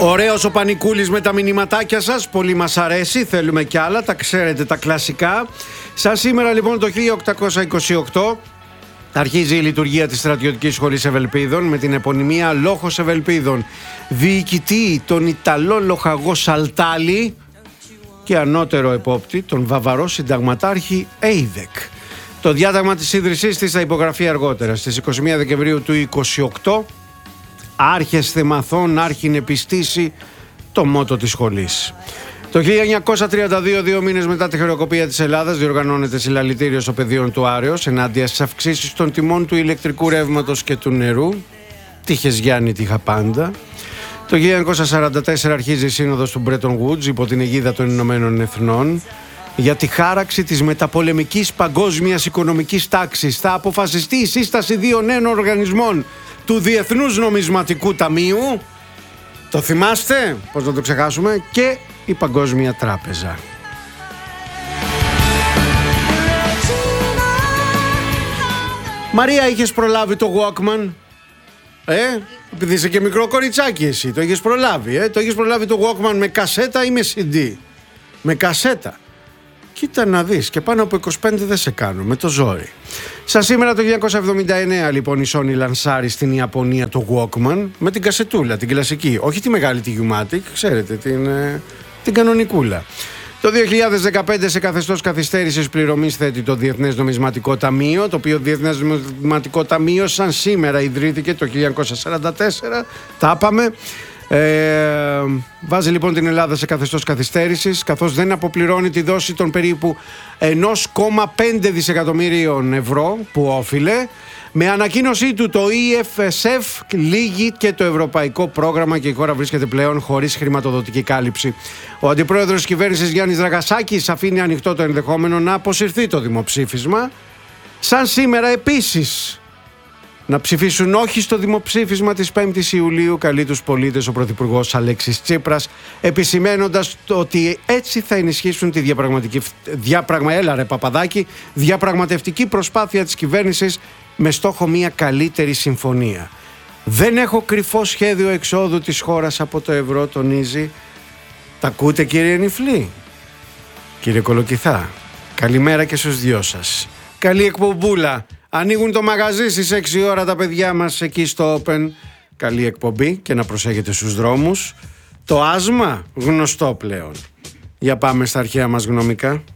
Ωραίος ο Πανικούλης με τα μηνυματάκια σας. Πολύ μας αρέσει, θέλουμε κι άλλα. Τα ξέρετε τα κλασικά. Σαν σήμερα λοιπόν το 1828 αρχίζει η λειτουργία της Στρατιωτικής Σχολής Ευελπίδων με την επωνυμία Λόχος Ευελπίδων. Διοικητή τον Ιταλό λοχαγό Σαλτάλη και ανώτερο επόπτη τον Βαβαρό συνταγματάρχη Έιδεκ. Το διάταγμα της ίδρυσής της θα υπογραφεί αργότερα. Στις 21 Δεκεμβρίου του 28 άρχες θεμαθών άρχινε πιστήσει το μότο της σχολής. Το 1932, 2 μήνες μετά τη χρεοκοπία της Ελλάδας, διοργανώνεται συλλαλητήριο στο πεδίο του Άρεως ενάντια στις αυξήσεις των τιμών του ηλεκτρικού ρεύματος και του νερού. Τύχες Γιάννη, τύχα πάντα. Το 1944 αρχίζει η σύνοδος του Bretton Woods υπό την αιγίδα των Ηνωμένων Εθνών για τη χάραξη της μεταπολεμικής παγκόσμιας οικονομικής τάξης. Θα αποφασιστεί η σύσταση 2 νέων οργανισμών, του Διεθνούς Νομισματικού Ταμείου, το θυμάστε, πώς να το ξεχάσουμε, και η Παγκόσμια Τράπεζα. Μαρία, είχες προλάβει το Walkman? Επειδή είσαι και μικρό κοριτσάκι εσύ, το είχες προλάβει, το είχες προλάβει το Walkman με κασέτα ή με CD? Με κασέτα. Κοίτα να δεις, και πάνω από 25 δεν σε κάνω, με το ζόρι. Σαν σήμερα το 1979 λοιπόν η Sony λανσάρει στην Ιαπωνία το Walkman με την κασετούλα, την κλασική. Όχι τη μεγάλη, τη Umatic, ξέρετε, την κανονικούλα. Το 2015 σε καθεστώς καθυστέρησης πληρωμής θέτει το Διεθνές Νομισματικό Ταμείο, το οποίο Διεθνές Νομισματικό Ταμείο σαν σήμερα ιδρύθηκε το 1944, τα είπαμε. Βάζει λοιπόν την Ελλάδα σε καθεστώς καθυστέρησης, καθώς δεν αποπληρώνει τη δόση των περίπου 1,5 δισεκατομμύριων ευρώ που όφιλε. Με ανακοίνωσή του το EFSF λύγει και το ευρωπαϊκό πρόγραμμα και η χώρα βρίσκεται πλέον χωρίς χρηματοδοτική κάλυψη. Ο αντιπρόεδρος της κυβέρνησης Γιάννης Δραγασάκης αφήνει ανοιχτό το ενδεχόμενο να αποσυρθεί το δημοψήφισμα. Σαν σήμερα επίσης να ψηφίσουν όχι στο δημοψήφισμα της 5ης Ιουλίου, καλεί τους πολίτες ο Πρωθυπουργός Αλέξης Τσίπρας, επισημένοντας ότι έτσι θα ενισχύσουν τη διαπραγματευτική προσπάθεια της κυβέρνησης με στόχο μια καλύτερη συμφωνία. Δεν έχω κρυφό σχέδιο εξόδου της χώρας από το ευρώ, τονίζει. Τα ακούτε, κύριε Νιφλή? Κύριε Κολοκυθά, καλημέρα και στους δυο σας. Καλή εκπομπούλα. Ανοίγουν το μαγαζί στις 6 ώρα τα παιδιά μας εκεί στο Open. Καλή εκπομπή και να προσέχετε στους δρόμους. Το άσμα γνωστό πλέον. Για πάμε στα αρχαία μας γνωμικά.